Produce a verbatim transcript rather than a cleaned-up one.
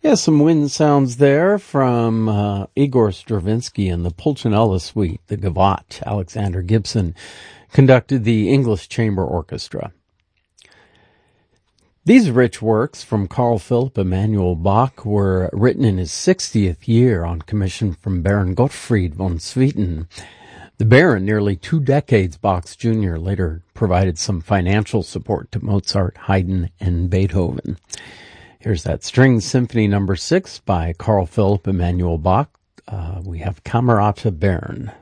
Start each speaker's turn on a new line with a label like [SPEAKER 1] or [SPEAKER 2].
[SPEAKER 1] Yeah, some wind sounds there from uh, Igor Stravinsky and the Pulcinella Suite, the Gavotte. Alexander Gibson conducted the English Chamber Orchestra. These rich works from Carl Philipp Emanuel Bach were written in his sixtieth year on commission from Baron Gottfried von Swieten. The Baron, nearly two decades Bach's junior, later provided some financial support to Mozart, Haydn, and Beethoven. Here's that String Symphony number six by Carl Philipp Emanuel Bach. Uh, we have Camerata Bern.